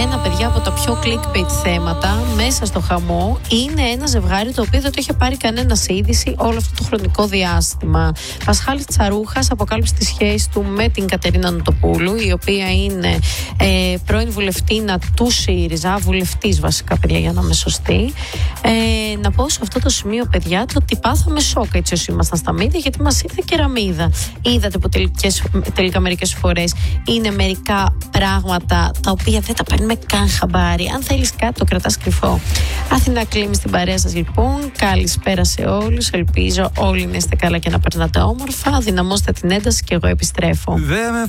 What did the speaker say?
ένα, παιδιά, από τα πιο clickbait θέματα μέσα στο χαμό είναι ένα ζευγάρι το οποίο δεν το είχε πάρει κανένα είδηση όλο αυτό το χρονικό διάστημα. Πασχάλης Τσαρούχας αποκάλυψε τη σχέση του με την Κατερίνα Νοτοπούλου, η οποία είναι πρώην βουλευτήνα του ΣΥΡΙΖΑ, βουλευτής βασικά, παιδιά, για να είμαι σωστή. Να πω σε αυτό το σημείο, παιδιά, το ότι πάθαμε σοκ έτσι όσοι ήμασταν στα μίδια, γιατί μας ήρθε κεραμίδα. Είδατε που τελικά μερικές φορές είναι μερικά πράγματα τα οποία δεν τα παίρνουμε καν χαμπάρι. Αν θέλεις κάτι, το κρατάς κρυφό. Αθηνά Κλίμη στην παρέα σας, λοιπόν. Καλησπέρα σε όλους. Ελπίζω όλοι να είστε καλά και να περνάτε όμορφα. Δυναμώστε την ένταση και εγώ επιστρέφω.